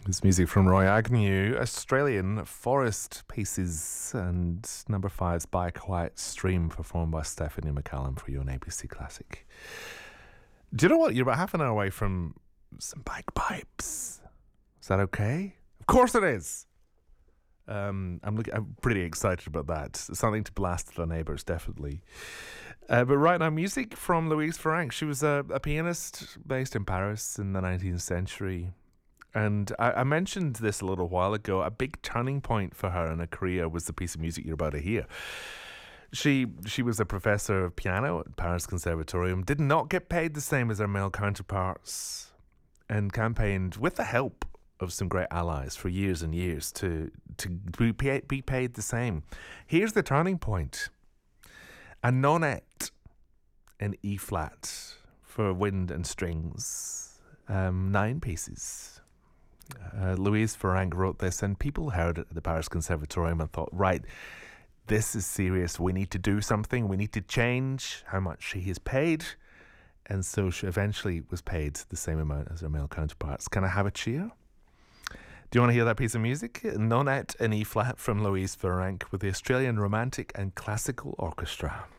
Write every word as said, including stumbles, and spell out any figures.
It's music from Roy Agnew, Australian Forest Pieces, and number five's By a Quiet Stream, performed by Stephanie McCallum for you on A B C Classic. Do you know what? You're about half an hour away from some bagpipes. Is that okay? Of course it is. Um, I'm looking, I'm pretty excited about that. Something to blast the neighbours, definitely. Uh, but right now, music from Louise Farrenc. She was a, a pianist based in Paris in the nineteenth century. And I, I mentioned this a little while ago. A big turning point for her in her career was the piece of music you're about to hear. She she was a professor of piano at Paris Conservatorium, did not get paid the same as her male counterparts, and campaigned with the help of some great allies for years and years to, to be, pay, be paid the same. Here's the turning point. A nonette in E-flat for wind and strings. Um, nine pieces. Uh, Louise Farrenc wrote this, and people heard it at the Paris Conservatorium and thought, right, this is serious. We need to do something. We need to change how much she is paid. And so she eventually was paid the same amount as her male counterparts. Can I have a cheer? Do you want to hear that piece of music? Nonette in E-flat from Louise Farrenc with the Australian Romantic and Classical Orchestra.